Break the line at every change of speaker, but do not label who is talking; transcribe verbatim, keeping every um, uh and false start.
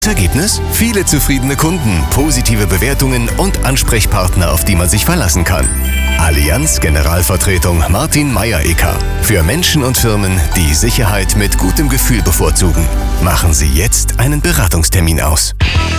Ergebnis? Viele zufriedene Kunden, positive Bewertungen und Ansprechpartner, auf die man sich verlassen kann. Allianz Generalvertretung Martin Meier-Ecker. Für Menschen und Firmen, die Sicherheit mit gutem Gefühl bevorzugen. Machen Sie jetzt einen Beratungstermin aus.